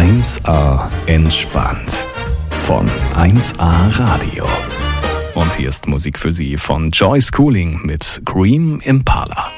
1A entspannt von 1A Radio. Und hier ist Musik für Sie von Joyce Cooling mit Cream Impala.